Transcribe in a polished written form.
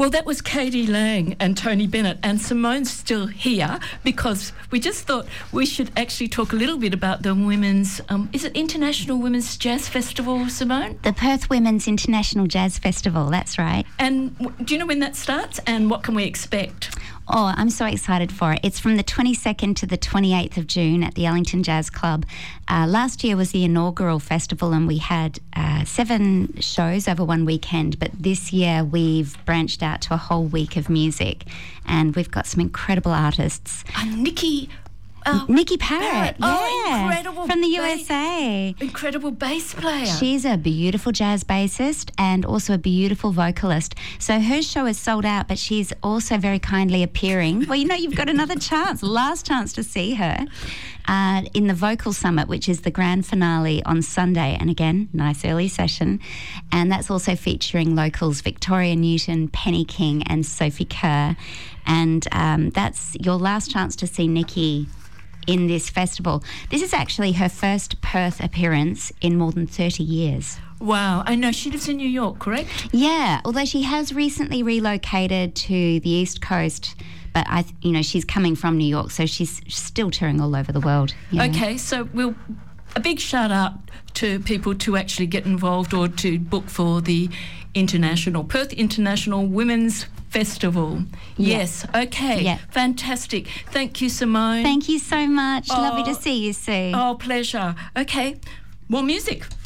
Well, that was Katie Lang and Tony Bennett, and Simone's still here because we just thought we should actually talk a little bit about the women's, is it International Women's Jazz Festival, Simone? The Perth Women's International Jazz Festival, that's right. And do you know when that starts and what can we expect? Oh, I'm so excited for it. It's from the 22nd to the 28th of June at the Ellington Jazz Club. Last year was the inaugural festival and we had 7 shows over one weekend, but this year we've branched out to a whole week of music and we've got some incredible artists. Nikki Parrott, yeah, incredible. From the USA. Incredible bass player. She's a beautiful jazz bassist and also a beautiful vocalist. So her show is sold out, but she's also very kindly appearing. Well, you've got another chance, last chance to see her in the Vocal Summit, which is the grand finale on Sunday. And again, nice early session. And that's also featuring locals Victoria Newton, Penny King and Sophie Kerr. And that's your last chance to see Nikki in this festival. This is actually her first Perth appearance in more than 30 years. Wow. I know she lives in New York, correct? Yeah, although she has recently relocated to the East Coast, but she's coming from New York, so she's still touring all over the world. Yeah. Okay, so a big shout out to people to actually get involved or to book for the Perth International Women's Festival. Yeah. Yes, okay. Yeah. Fantastic. Thank you, Simone. Thank you so much. Lovely to see you, Sue. Oh, pleasure. Okay, more music.